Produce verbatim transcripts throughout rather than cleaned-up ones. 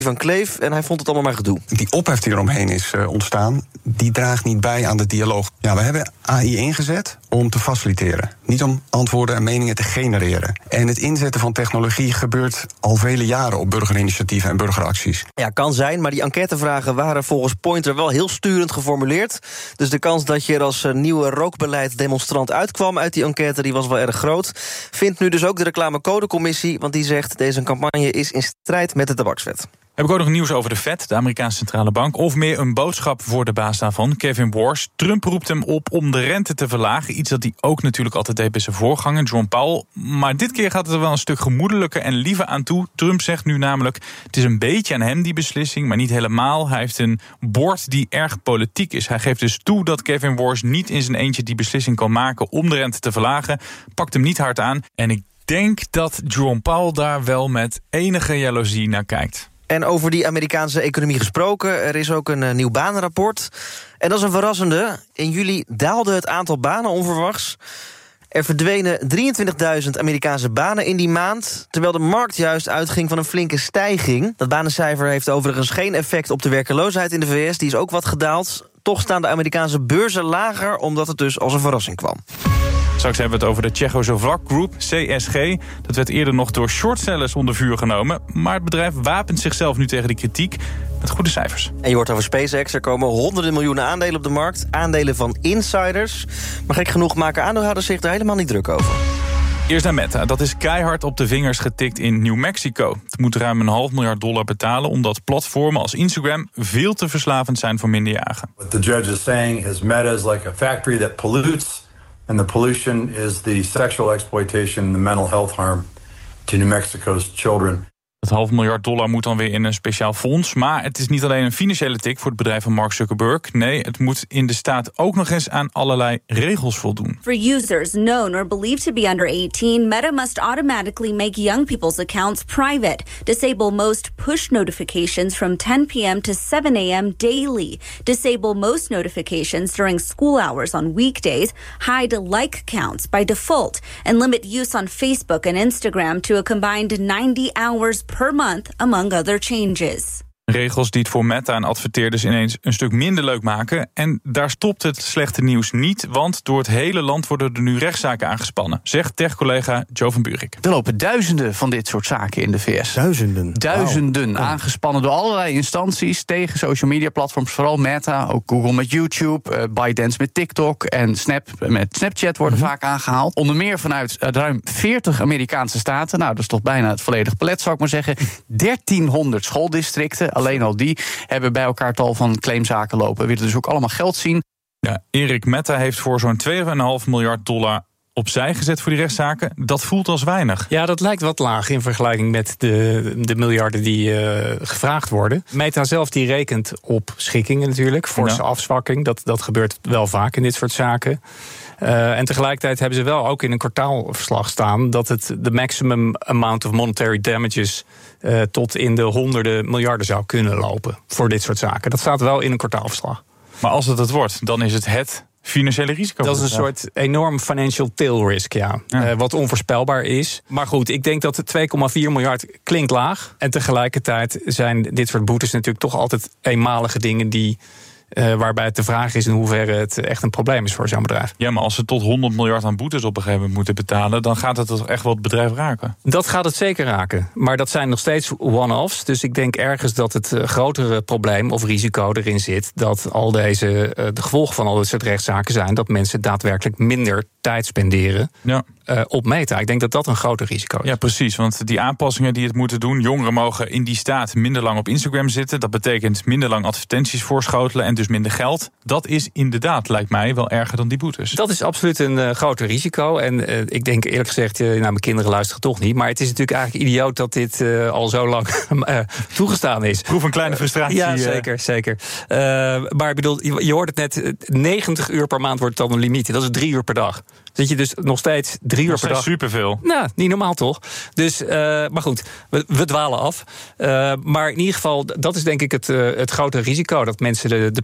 van Kleef en hij vond het allemaal maar gedoe. Die ophef die eromheen is uh, ontstaan, die draagt niet bij aan de dialoog. Ja, we hebben A I ingezet om te faciliteren. Niet om antwoorden en meningen te genereren. En het inzetten van technologie gebeurt al vele jaren op burgerinitiatieven en burgeracties. Ja, kan zijn, maar die enquêtevragen waren volgens Poynter wel heel sturend geformuleerd. Dus de kans dat je er als nieuwe rookbeleid-demonstrant uitkwam uit die enquête, die was wel erg groot. Vindt nu dus ook de reclamecodecommissie, want die zegt deze campagne is in strijd met de tabakswet. Heb ik ook nog nieuws over de Fed, de Amerikaanse centrale bank. Of meer een boodschap voor de baas daarvan, Kevin Warsh. Trump roept hem op om de rente te verlagen. Iets dat hij ook natuurlijk altijd deed bij zijn voorganger, Jerome Powell. Maar dit keer gaat het er wel een stuk gemoedelijker en liever aan toe. Trump zegt nu namelijk, het is een beetje aan hem die beslissing, maar niet helemaal. Hij heeft een bord die erg politiek is. Hij geeft dus toe dat Kevin Warsh niet in zijn eentje die beslissing kan maken om de rente te verlagen. Pakt hem niet hard aan. En ik denk dat Jerome Powell daar wel met enige jaloezie naar kijkt. En over die Amerikaanse economie gesproken, er is ook een uh, nieuw banenrapport. En dat is een verrassende. In juli daalde het aantal banen onverwachts. Er verdwenen drieëntwintigduizend Amerikaanse banen in die maand, terwijl de markt juist uitging van een flinke stijging. Dat banencijfer heeft overigens geen effect op de werkeloosheid in de V S. Die is ook wat gedaald. Toch staan de Amerikaanse beurzen lager, omdat het dus als een verrassing kwam. Straks hebben we het over de Tsjechoslovak Group, C S G. Dat werd eerder nog door shortsellers onder vuur genomen. Maar het bedrijf wapent zichzelf nu tegen die kritiek met goede cijfers. En je hoort over SpaceX. Er komen honderden miljoenen aandelen op de markt. Aandelen van insiders. Maar gek genoeg maken aandeelhouders zich daar helemaal niet druk over. Eerst naar Meta. Dat is keihard op de vingers getikt in New Mexico. Het moet ruim een half miljard dollar betalen, omdat platformen als Instagram veel te verslavend zijn voor minderjarigen. What the judge is saying is Meta is like a factory that pollutes. And the pollution is the sexual exploitation and the mental health harm to New Mexico's children. Het half miljard dollar moet dan weer in een speciaal fonds. Maar het is niet alleen een financiële tik voor het bedrijf van Mark Zuckerberg. Nee, het moet in de staat ook nog eens aan allerlei regels voldoen. For users known or believed to be under eighteen, Meta must automatically make young people's accounts private, disable most push notifications from ten p.m. to seven a.m. daily, disable most notifications during school hours on weekdays, hide like accounts by default, and limit use on Facebook and Instagram to a combined ninety hours per month, among other changes. Regels die het voor Meta en adverteerders ineens een stuk minder leuk maken. En daar stopt het slechte nieuws niet, want door het hele land worden er nu rechtszaken aangespannen, zegt tech-collega Joe van Buurik. Er lopen duizenden van dit soort zaken in de V S. Duizenden? Duizenden, wow. Aangespannen door allerlei instanties tegen social media platforms, vooral Meta, ook Google met YouTube, uh, ByteDance met TikTok en Snap met Snapchat worden mm-hmm. vaak aangehaald. Onder meer vanuit uh, ruim veertig Amerikaanse staten. Nou, dat is toch bijna het volledige palet, zou ik maar zeggen. dertienhonderd schooldistricten. Alleen al die hebben bij elkaar tal van claimzaken lopen. Willen dus ook allemaal geld zien. Ja, Erik, Meta heeft voor zo'n twee komma vijf miljard dollar opzij gezet voor die rechtszaken. Dat voelt als weinig. Ja, dat lijkt wat laag in vergelijking met de, de miljarden die uh, gevraagd worden. Meta zelf die rekent op schikkingen natuurlijk, forse ja. afzwakking. Dat, dat gebeurt wel vaak in dit soort zaken. Uh, en tegelijkertijd hebben ze wel ook in een kwartaalverslag staan dat het de maximum amount of monetary damages uh, tot in de honderden miljarden zou kunnen lopen voor dit soort zaken. Dat staat wel in een kwartaalverslag. Maar als het het wordt, dan is het het financiële risico. Dat is een soort enorm financial tail risk, ja. ja. Uh, wat onvoorspelbaar is. Maar goed, ik denk dat twee komma vier miljard klinkt laag. En tegelijkertijd zijn dit soort boetes natuurlijk toch altijd eenmalige dingen die Uh, waarbij het de vraag is in hoeverre het echt een probleem is voor zo'n bedrijf. Ja, maar als ze tot honderd miljard aan boetes op een gegeven moment moeten betalen, dan gaat het toch echt wel het bedrijf raken? Dat gaat het zeker raken. Maar dat zijn nog steeds one-offs. Dus ik denk ergens dat het uh, grotere probleem of risico erin zit dat al deze, uh, de gevolgen van al dit soort rechtszaken zijn dat mensen daadwerkelijk minder tijd spenderen ja. uh, op Meta. Ik denk dat dat een groter risico is. Ja, precies. Want die aanpassingen die het moeten doen, jongeren mogen in die staat minder lang op Instagram zitten. Dat betekent minder lang advertenties voorschotelen en dus minder geld. Dat is inderdaad, lijkt mij, wel erger dan die boetes. Dat is absoluut een uh, groter risico. En uh, ik denk eerlijk gezegd, uh, nou, mijn kinderen luisteren toch niet. Maar het is natuurlijk eigenlijk idioot dat dit uh, al zo lang uh, toegestaan is. Proef een kleine frustratie. Uh, ja, zeker, zeker. Uh, maar ik bedoel, je, je hoort het net, negentig uur per maand wordt dan een limiet. Dat is drie uur per dag. Zit je dus nog steeds drie uur per dag. Superveel. Nou, niet normaal toch? Dus, uh, maar goed, we, we dwalen af. Uh, maar in ieder geval, dat is denk ik het, uh, het grote risico. Dat mensen de, de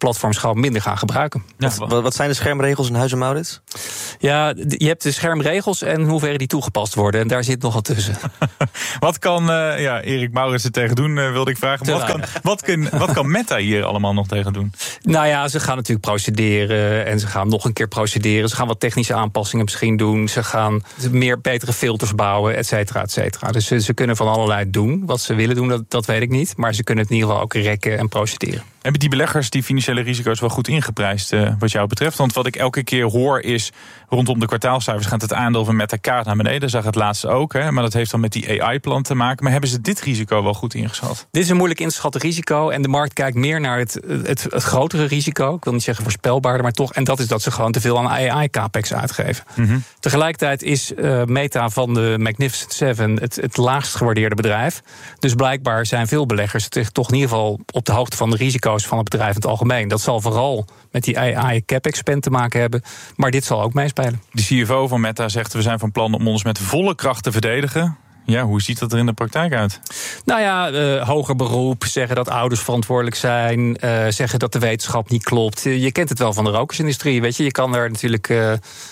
platforms gewoon minder gaan gebruiken. Ja, wat, wat zijn de schermregels in Huis en Maurits? Ja, je hebt de schermregels en in hoeverre die toegepast worden. En daar zit nog wat tussen. Wat kan uh, ja, Erik Maurits er tegen doen, uh, wilde ik vragen. Wat kan, wat, kan, wat kan Meta hier allemaal nog tegen doen? Nou ja, ze gaan natuurlijk procederen en ze gaan nog een keer procederen. Ze gaan wat technische aanpassingen misschien doen. Ze gaan meer betere filters bouwen, et cetera, et cetera. Dus ze, ze kunnen van allerlei doen. Wat ze willen doen, dat, dat weet ik niet. Maar ze kunnen het in ieder geval ook rekken en procederen. Hebben die beleggers die financiële risico's wel goed ingeprijsd uh, wat jou betreft? Want wat ik elke keer hoor is, rondom de kwartaalcijfers gaat het aandeel van Meta kaart naar beneden. Zag het laatst ook, hè, maar dat heeft dan met die A I-plan te maken. Maar hebben ze dit risico wel goed ingeschat? Dit is een moeilijk inschatten risico. En de markt kijkt meer naar het, het, het grotere risico. Ik wil niet zeggen voorspelbaarder, maar toch. En dat is dat ze gewoon te veel aan A I-capex uitgeven. Mm-hmm. Tegelijkertijd is uh, Meta van de Magnificent Seven het, het laagst gewaardeerde bedrijf. Dus blijkbaar zijn veel beleggers toch in ieder geval op de hoogte van de risico's van het bedrijf in het algemeen. Dat zal vooral met die A I-capex-spend te maken hebben. Maar dit zal ook meespelen. De C F O van Meta zegt, we zijn van plan om ons met volle kracht te verdedigen. Ja, hoe ziet dat er in de praktijk uit? Nou ja, uh, hoger beroep, zeggen dat ouders verantwoordelijk zijn, uh, zeggen dat de wetenschap niet klopt. Je kent het wel van de rokersindustrie, weet je. Je kan daar natuurlijk Uh,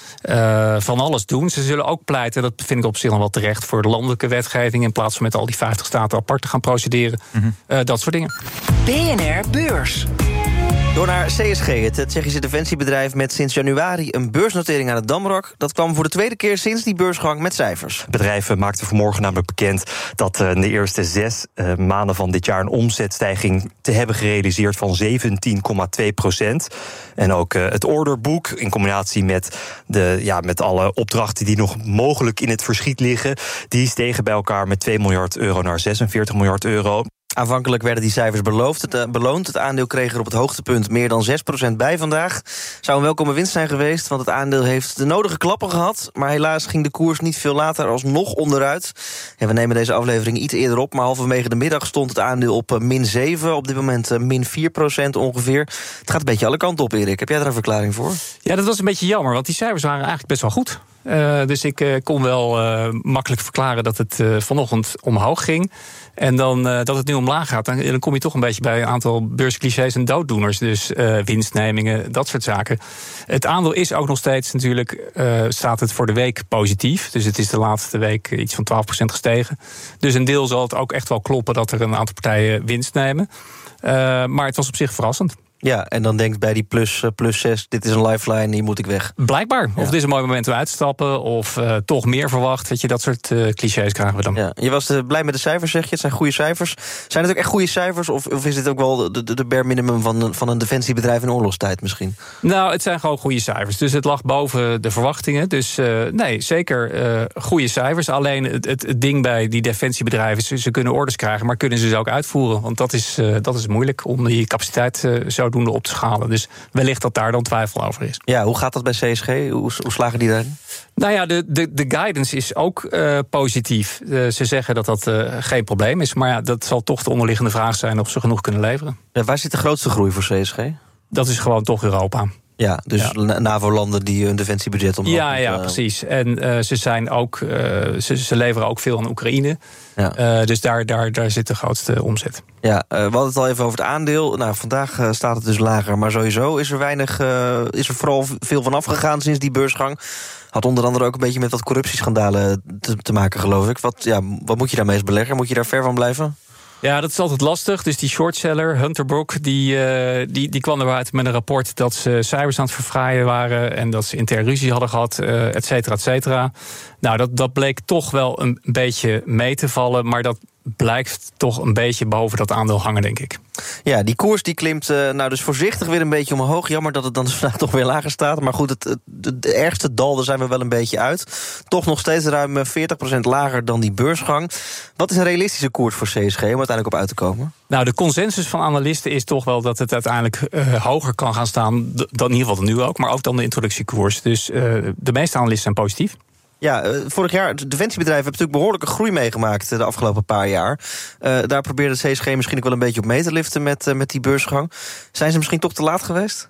Uh, van alles doen. Ze zullen ook pleiten, dat vind ik op zich nog wel terecht, voor de landelijke wetgeving in plaats van met al die vijftig staten apart te gaan procederen. Mm-hmm. Uh, dat soort dingen. B N R Beurs. Door naar C S G, het Tsjechische defensiebedrijf met sinds januari een beursnotering aan het Damrak. Dat kwam voor de tweede keer sinds die beursgang met cijfers. Het bedrijf maakte vanmorgen namelijk bekend dat in de eerste zes uh, maanden van dit jaar een omzetstijging te hebben gerealiseerd van zeventien komma twee procent. En ook uh, het orderboek in combinatie met, de, ja, met alle opdrachten die nog mogelijk in het verschiet liggen, die stegen bij elkaar met twee miljard euro naar zesenveertig miljard euro. Aanvankelijk werden die cijfers beloofd, het, uh, beloond. Het aandeel kreeg er op het hoogtepunt meer dan zes procent bij vandaag. Zou een welkome winst zijn geweest, want het aandeel heeft de nodige klappen gehad. Maar helaas ging de koers niet veel later alsnog onderuit. Ja, we nemen deze aflevering iets eerder op, maar halverwege de middag stond het aandeel op uh, min zeven. Op dit moment uh, min vier procent ongeveer. Het gaat een beetje alle kanten op, Erik. Heb jij daar een verklaring voor? Ja, dat was een beetje jammer, want die cijfers waren eigenlijk best wel goed. Uh, dus ik uh, kon wel uh, makkelijk verklaren dat het uh, vanochtend omhoog ging. En dan uh, dat het nu omlaag gaat, dan, dan kom je toch een beetje bij een aantal beursclichés en dooddoeners. Dus uh, winstnemingen, dat soort zaken. Het aandeel is ook nog steeds natuurlijk, uh, staat het voor de week positief. Dus het is de laatste week iets van twaalf procent gestegen. Dus een deel zal het ook echt wel kloppen dat er een aantal partijen winst nemen. Uh, maar het was op zich verrassend. Ja, en dan denkt bij die plus, plus zes, dit is een lifeline, hier moet ik weg. Blijkbaar. Ja. Of dit is een mooi moment om uit te stappen, of uh, toch meer verwacht. Weet je, dat soort uh, clichés krijgen we dan. Ja, je was uh, blij met de cijfers, zeg je. Het zijn goede cijfers. Zijn het ook echt goede cijfers, of, of is dit ook wel de, de, de bare minimum van, van een defensiebedrijf in oorlogstijd misschien? Nou, het zijn gewoon goede cijfers. Dus het lag boven de verwachtingen. Dus uh, nee, zeker uh, goede cijfers. Alleen het, het, het ding bij die defensiebedrijven, ze, ze kunnen orders krijgen, maar kunnen ze ze ook uitvoeren? Want dat is, uh, dat is moeilijk om die capaciteit uh, zodoende op te schalen. Dus wellicht dat daar dan twijfel over is. Ja, hoe gaat dat bij C S G? Hoe, hoe slagen die daarin? Nou ja, de, de, de guidance is ook uh, positief. Uh, ze zeggen dat dat uh, geen probleem is. Maar ja, dat zal toch de onderliggende vraag zijn of ze genoeg kunnen leveren. Ja, waar zit de grootste groei voor C S G? Dat is gewoon toch Europa. Ja, dus ja. NAVO-landen die hun defensiebudget omhoog. Ja, ja, uh, precies. En uh, ze zijn ook, uh, ze, ze leveren ook veel aan Oekraïne. Ja. Uh, dus daar, daar, daar zit de grootste omzet. Ja, uh, we hadden het al even over het aandeel. Nou, vandaag uh, staat het dus lager. Maar sowieso is er weinig, uh, is er vooral veel van afgegaan sinds die beursgang. Had onder andere ook een beetje met wat corruptieschandalen te, te maken, geloof ik. Wat, ja, wat moet je daarmee als belegger? Moet je daar ver van blijven? Ja, dat is altijd lastig. Dus die shortseller, Hunter Brook, die, uh, die, die kwam eruit met een rapport dat ze cijfers aan het verfraaien waren en dat ze intern ruzie hadden gehad, uh, et cetera, et cetera. Nou, dat, dat bleek toch wel een beetje mee te vallen, maar dat blijkt toch een beetje boven dat aandeel hangen, denk ik. Ja, die koers die klimt uh, nou dus voorzichtig weer een beetje omhoog. Jammer dat het dan dus vandaag toch weer lager staat. Maar goed, het, het, het ergste dal, daar zijn we wel een beetje uit. Toch nog steeds ruim veertig procent lager dan die beursgang. Wat is een realistische koers voor C S G om uiteindelijk op uit te komen? Nou, de consensus van analisten is toch wel dat het uiteindelijk uh, hoger kan gaan staan dan in ieder geval nu ook, maar ook dan de introductiekoers. Dus uh, de meeste analisten zijn positief. Ja, uh, vorig jaar, het defensiebedrijf heeft natuurlijk behoorlijke groei meegemaakt de afgelopen paar jaar. Uh, daar probeerde C S G misschien ook wel een beetje op mee te liften met, uh, met die beursgang. Zijn ze misschien toch te laat geweest?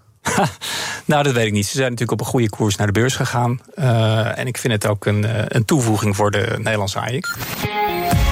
Nou, dat weet ik niet. Ze zijn natuurlijk op een goede koers naar de beurs gegaan. Uh, en ik vind het ook een, een toevoeging voor de Nederlandse A I X.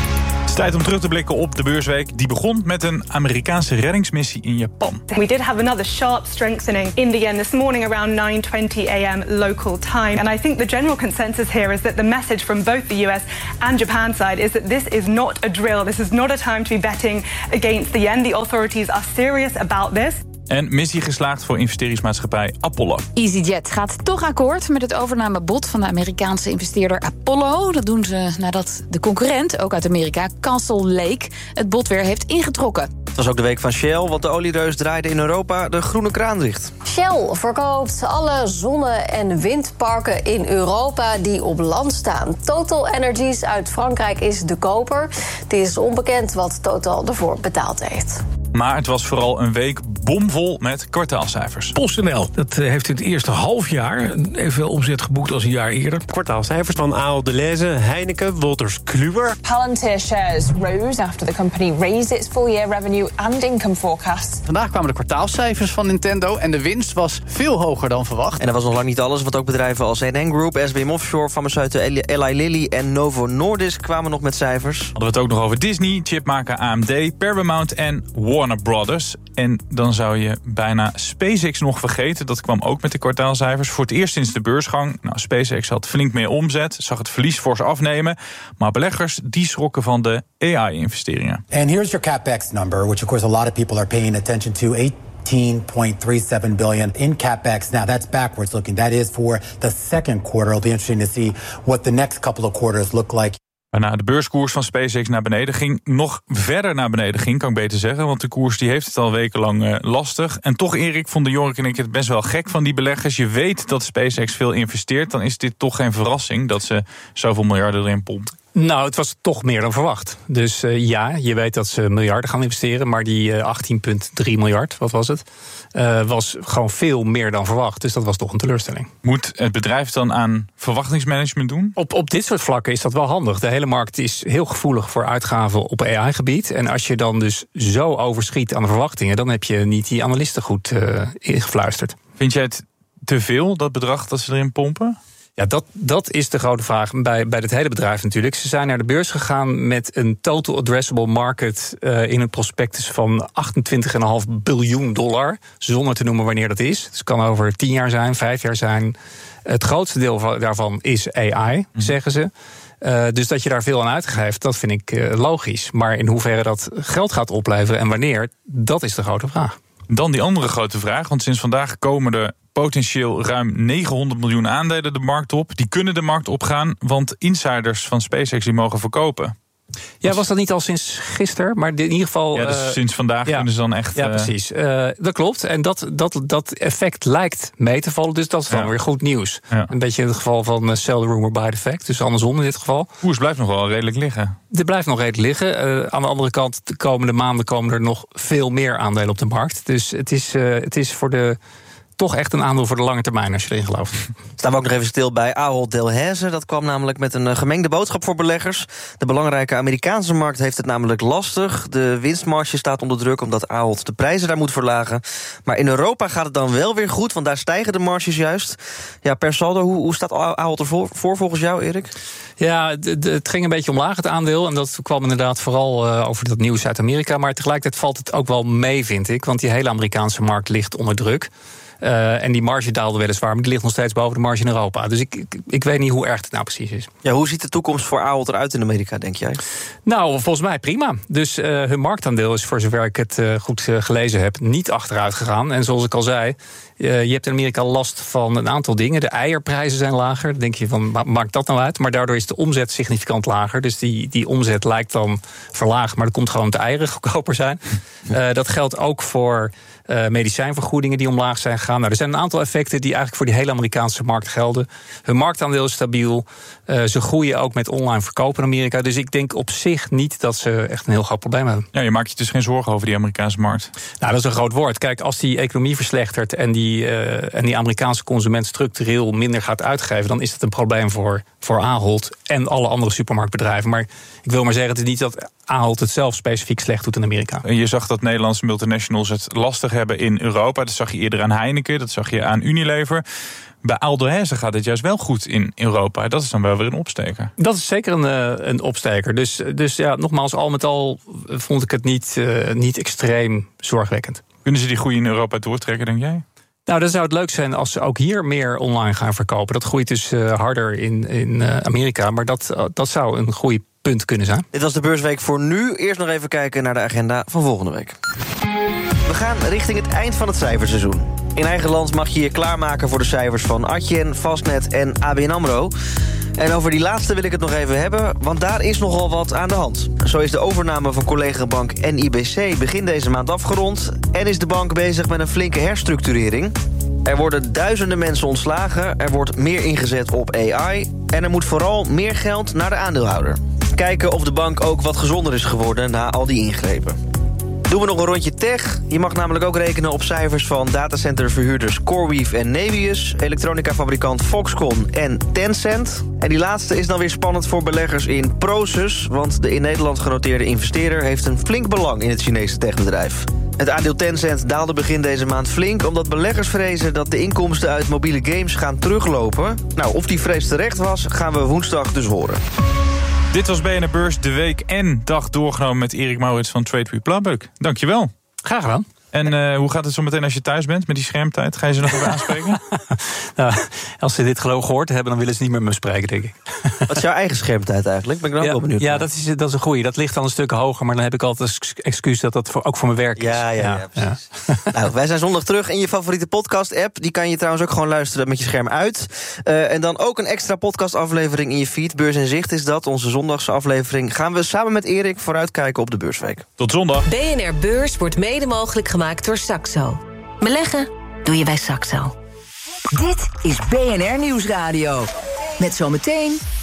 Het is tijd om terug te blikken op de beursweek. Die begon met een Amerikaanse reddingsmissie in Japan. We did have another sharp strengthening in the yen this morning around nine twenty a m local time. And I think the general consensus here is that the message from both the U S and Japan side is that this is not a drill. This is not a time to be betting against the yen. The authorities are serious about this. En missie geslaagd voor investeringsmaatschappij Apollo. EasyJet gaat toch akkoord met het overnamebod van de Amerikaanse investeerder Apollo. Dat doen ze nadat de concurrent, ook uit Amerika, Castle Lake, het bod weer heeft ingetrokken. Het was ook de week van Shell, want de oliereus draaide in Europa de groene kraan dicht. Shell verkoopt alle zonne- en windparken in Europa die op land staan. Total Energies uit Frankrijk is de koper. Het is onbekend wat Total ervoor betaald heeft. Maar het was vooral een week bomvol met kwartaalcijfers. PostNL, dat heeft in het eerste halfjaar evenveel omzet geboekt als een jaar eerder. Kwartaalcijfers van Ahold Delhaize, Heineken, Wolters Kluwer. Palantir shares rose after the company raised its full-year revenue and income forecast. Vandaag kwamen de kwartaalcijfers van Nintendo en de winst was veel hoger dan verwacht. En dat was nog lang niet alles, want ook bedrijven als N N Group, S B M Offshore, farmaceuten Eli Lilly en Novo Nordisk kwamen nog met cijfers. Hadden we het ook nog over Disney, chipmaker A M D, Paramount en Warner Brothers. En dan zou je bijna SpaceX nog vergeten. Dat kwam ook met de kwartaalcijfers. Voor het eerst sinds de beursgang. Nou, SpaceX had flink meer omzet, zag het verlies fors afnemen. Maar beleggers die schrokken van de A I-investeringen. And here's your capex number, which of course a lot of people are paying attention to. eighteen point three seven billion in capex. Now that's backwards looking. That is for the second quarter. It'll be interesting to see what the next couple of quarters look like. Waarna de beurskoers van SpaceX naar beneden ging, nog verder naar beneden ging, kan ik beter zeggen. Want de koers die heeft het al wekenlang uh, lastig. En toch, Erik, vonden Jorik en ik het best wel gek van die beleggers. Je weet dat SpaceX veel investeert, dan is dit toch geen verrassing dat ze zoveel miljarden erin pompen. Nou, het was toch meer dan verwacht. Dus uh, ja, je weet dat ze miljarden gaan investeren, maar die uh, achttien komma drie miljard, wat was het, uh, was gewoon veel meer dan verwacht. Dus dat was toch een teleurstelling. Moet het bedrijf dan aan verwachtingsmanagement doen? Op, op dit soort vlakken is dat wel handig. De hele markt is heel gevoelig voor uitgaven op A I-gebied. En als je dan dus zo overschiet aan de verwachtingen, dan heb je niet die analisten goed uh, ingefluisterd. Vind jij het te veel, dat bedrag dat ze erin pompen? Ja, dat, dat is de grote vraag bij, bij het hele bedrijf natuurlijk. Ze zijn naar de beurs gegaan met een total addressable market uh, in het prospectus van achtentwintig komma vijf biljoen dollar. Zonder te noemen wanneer dat is. Het kan over tien jaar zijn, vijf jaar zijn. Het grootste deel van, daarvan is A I, mm. zeggen ze. Uh, dus dat je daar veel aan uitgeeft, dat vind ik uh, logisch. Maar in hoeverre dat geld gaat opleveren en wanneer, dat is de grote vraag. Dan die andere grote vraag, want sinds vandaag komen er potentieel ruim negenhonderd miljoen aandelen de markt op. Die kunnen de markt opgaan, want insiders van SpaceX die mogen verkopen. Ja, was dat niet al sinds gisteren? Maar in ieder geval. Ja, dus uh, sinds vandaag ja, kunnen ze dan echt. Ja, precies. Uh, dat klopt. En dat, dat, dat effect lijkt mee te vallen. Dus dat is dan ja. weer goed nieuws. Ja. Een beetje in het geval van uh, sell the rumor buy the fact. Dus andersom in dit geval. Koers blijft nog wel redelijk liggen. Dit blijft nog redelijk liggen. Uh, aan de andere kant, de komende maanden komen er nog veel meer aandelen op de markt. Dus het is, uh, het is voor de. Toch echt een aandeel voor de lange termijn, als je erin gelooft. Staan we ook nog even stil bij Ahold Delhaize. Dat kwam namelijk met een gemengde boodschap voor beleggers. De belangrijke Amerikaanse markt heeft het namelijk lastig. De winstmarge staat onder druk omdat Ahold de prijzen daar moet verlagen. Maar in Europa gaat het dan wel weer goed, want daar stijgen de marges juist. Ja, per saldo, hoe, hoe staat Ahold ervoor voor volgens jou, Erik? Ja, de, de, het ging een beetje omlaag, het aandeel. En dat kwam inderdaad vooral uh, over dat nieuws uit Amerika. Maar tegelijkertijd valt het ook wel mee, vind ik. Want die hele Amerikaanse markt ligt onder druk. Uh, en die marge daalde weliswaar, maar die ligt nog steeds boven de marge in Europa. Dus ik, ik, ik weet niet hoe erg het nou precies is. Ja, hoe ziet de toekomst voor Ahold eruit in Amerika, denk jij? Nou, volgens mij prima. Dus uh, hun marktaandeel is, voor zover ik het uh, goed uh, gelezen heb, niet achteruit gegaan. En zoals ik al zei, uh, je hebt in Amerika last van een aantal dingen. De eierprijzen zijn lager. Dan denk je van, maakt dat nou uit? Maar daardoor is de omzet significant lager. Dus die, die omzet lijkt dan verlaagd, maar dat komt gewoon de eieren goedkoper zijn. Uh, dat geldt ook voor Uh, medicijnvergoedingen die omlaag zijn gegaan. Nou, er zijn een aantal effecten die eigenlijk voor die hele Amerikaanse markt gelden. Hun marktaandeel is stabiel. Uh, ze groeien ook met online verkopen in Amerika. Dus ik denk op zich niet dat ze echt een heel groot probleem hebben. Ja, je maakt je dus geen zorgen over die Amerikaanse markt. Nou, dat is een groot woord. Kijk, als die economie verslechtert en die, uh, en die Amerikaanse consument structureel minder gaat uitgeven, dan is dat een probleem voor, voor Ahold en alle andere supermarktbedrijven. Maar ik wil maar zeggen, het is niet dat Ahold het zelf specifiek slecht doet in Amerika. Je zag dat Nederlandse multinationals het lastig hebben in Europa. Dat zag je eerder aan Heineken. Heineken. Dat zag je aan Unilever. Bij Ahold Delhaize gaat het juist wel goed in Europa. Dat is dan wel weer een opsteker. Dat is zeker een, een opsteker. Dus, dus ja, nogmaals, al met al vond ik het niet, uh, niet extreem zorgwekkend. Kunnen ze die groei in Europa doortrekken, denk jij? Nou, dan zou het leuk zijn als ze ook hier meer online gaan verkopen. Dat groeit dus uh, harder in, in uh, Amerika. Maar dat, uh, dat zou een groeipunt kunnen zijn. Dit was de Beursweek voor nu. Eerst nog even kijken naar de agenda van volgende week. We gaan richting het eind van het cijferseizoen. In eigen land mag je je klaarmaken voor de cijfers van Adyen, Fastnet en A B N AMRO. En over die laatste wil ik het nog even hebben, want daar is nogal wat aan de hand. Zo is de overname van collega-bank N I B C begin deze maand afgerond en is de bank bezig met een flinke herstructurering. Er worden duizenden mensen ontslagen, er wordt meer ingezet op A I en er moet vooral meer geld naar de aandeelhouder. Kijken of de bank ook wat gezonder is geworden na al die ingrepen. Doen we nog een rondje tech. Je mag namelijk ook rekenen op cijfers van datacenterverhuurders CoreWeave en Nebius, elektronica-fabrikant Foxconn en Tencent. En die laatste is dan weer spannend voor beleggers in Prosus, want de in Nederland genoteerde investeerder heeft een flink belang in het Chinese techbedrijf. Het aandeel Tencent daalde begin deze maand flink, omdat beleggers vrezen dat de inkomsten uit mobiele games gaan teruglopen. Nou, of die vrees terecht was, gaan we woensdag dus horen. Dit was B N R Beurs, de week en dag doorgenomen met Erik Maurits van Trade Republic. Beuk, dankjewel. Graag gedaan. En uh, hoe gaat het zo meteen als je thuis bent met die schermtijd? Ga je ze nog even aanspreken? Nou, als ze dit geloof gehoord hebben, dan willen ze niet meer met me spreken, denk ik. Wat is jouw eigen schermtijd eigenlijk? Ben ik dan ja, wel benieuwd. Ja, dat is, dat is een goeie. Dat ligt al een stuk hoger, maar dan heb ik altijd als excuus dat dat voor, ook voor mijn werk is. Ja, ja, ja, ja precies. Ja. Nou, wij zijn zondag terug in je favoriete podcast-app. Die kan je trouwens ook gewoon luisteren met je scherm uit. Uh, en dan ook een extra podcastaflevering in je feed. Beurs in Zicht is dat, onze zondagse aflevering. Gaan we samen met Erik vooruitkijken op de beursweek. Tot zondag. B N R Beurs wordt mede mogelijk gemaakt door Saxo. Beleggen doe je bij Saxo. Dit is B N R Nieuwsradio. Met zometeen